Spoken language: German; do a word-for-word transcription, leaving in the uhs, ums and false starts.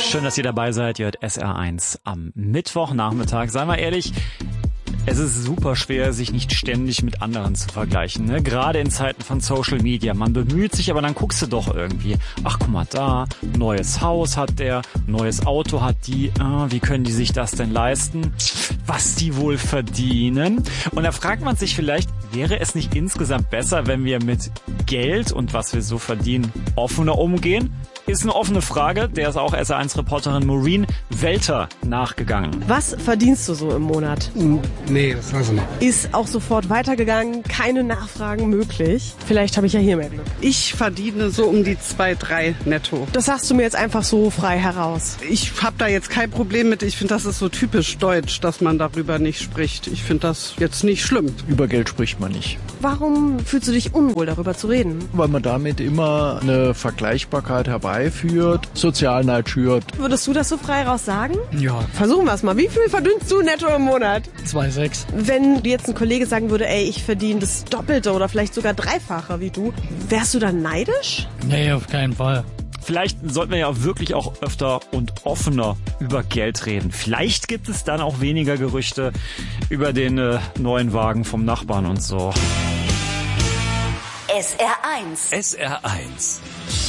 Schön, dass ihr dabei seid. Ihr hört S R eins am Mittwochnachmittag. Seien wir ehrlich, es ist super schwer, sich nicht ständig mit anderen zu vergleichen, ne? Gerade in Zeiten von Social Media. Man bemüht sich, aber dann guckst du doch irgendwie. Ach, guck mal da, neues Haus hat der, neues Auto hat die. Ah, wie können die sich das denn leisten? Was die wohl verdienen? Und da fragt man sich vielleicht, wäre es nicht insgesamt besser, wenn wir mit Geld und was wir so verdienen offener umgehen? Ist eine offene Frage, der ist auch S R eins-Reporterin Maureen Welter nachgegangen. Was verdienst du so im Monat? Nee, das weiß ich nicht. Ist auch sofort weitergegangen, keine Nachfragen möglich. Vielleicht habe ich ja hier mehr Glück. Ich verdiene so um die zwei, drei netto. Das sagst du mir jetzt einfach so frei heraus. Ich habe da jetzt kein Problem mit. Ich finde, das ist so typisch deutsch, dass man darüber nicht spricht. Ich finde das jetzt nicht schlimm. Über Geld spricht man nicht. Warum fühlst du dich unwohl, darüber zu reden? Weil man damit immer eine Vergleichbarkeit herbeiführt, Sozialneid schürt. Würdest du das so frei raus sagen? Ja. Versuchen wir es mal. Wie viel verdienst du netto im Monat? zwei Komma sechs. Wenn dir jetzt ein Kollege sagen würde, ey, ich verdiene das Doppelte oder vielleicht sogar Dreifache wie du, wärst du dann neidisch? Nee, auf keinen Fall. Vielleicht sollten wir ja wirklich auch öfter und offener über Geld reden. Vielleicht gibt es dann auch weniger Gerüchte über den äh, neuen Wagen vom Nachbarn und so. S R eins. S R eins.